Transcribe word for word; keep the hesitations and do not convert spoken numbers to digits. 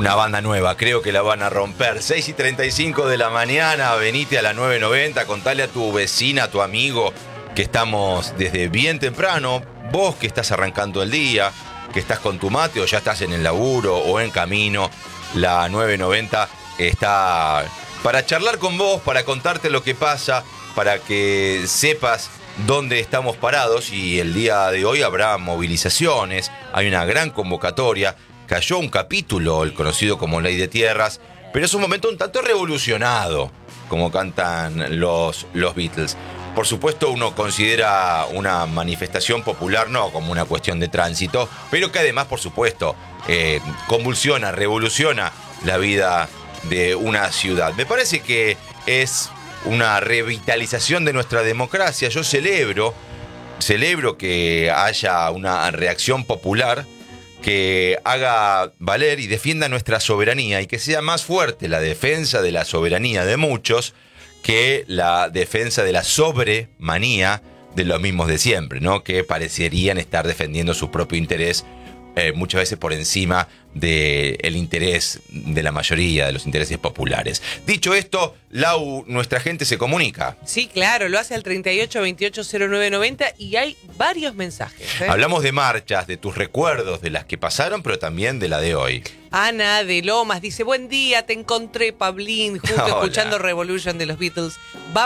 una banda nueva, creo que la van a romper. seis y treinta y cinco de la mañana, venite a la nueve noventa, contale a tu vecina, a tu amigo, que estamos desde bien temprano. Vos que estás arrancando el día, que estás con tu mate o ya estás en el laburo o en camino, la nueve noventa está para charlar con vos, para contarte lo que pasa, para que sepas dónde estamos parados. Y el día de hoy habrá movilizaciones, hay una gran convocatoria. Cayó un capítulo, el conocido como Ley de Tierras, pero es un momento un tanto revolucionado, como cantan los, los Beatles. Por supuesto, uno considera una manifestación popular no como una cuestión de tránsito, pero que además, por supuesto, eh, convulsiona, revoluciona la vida de una ciudad. Me parece que es una revitalización de nuestra democracia. Yo celebro, celebro que haya una reacción popular que haga valer y defienda nuestra soberanía, y que sea más fuerte la defensa de la soberanía de muchos que la defensa de la sobremanía de los mismos de siempre, ¿no? Que parecerían estar defendiendo su propio interés, eh, muchas veces por encima del interés de la mayoría, de los intereses populares. Dicho esto, Lau, nuestra gente se comunica. Sí, claro, lo hace al treinta y ocho veintiocho cero nueve noventa y hay varios mensajes, ¿eh? Hablamos de marchas, de tus recuerdos, de las que pasaron, pero también de la de hoy. Ana de Lomas dice, buen día, te encontré, Pablín, justo Hola. escuchando Revolution de los Beatles.